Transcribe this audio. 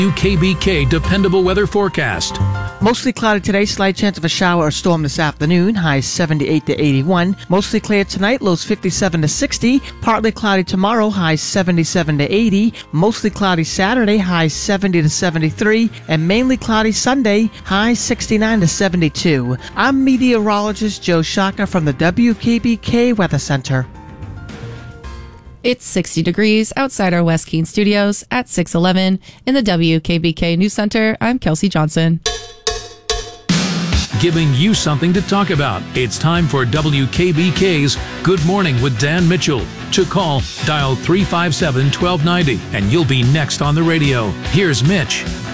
WKBK Dependable Weather Forecast. Mostly cloudy today, slight chance of a shower or storm this afternoon, highs 78 to 81. Mostly clear tonight, lows 57 to 60. Partly cloudy tomorrow, highs 77 to 80. Mostly cloudy Saturday, highs 70 to 73. And mainly cloudy Sunday, highs 69 to 72. I'm meteorologist Joe Shaka from the WKBK Weather Center. It's 60 degrees outside our West Keene studios at 611 in the WKBK News Center. I'm Kelsey Johnson. Giving you something to talk about. It's time for WKBK's Good Morning with Dan Mitchell. To call, dial 357-1290, and you'll be next on the radio. Here's Mitch.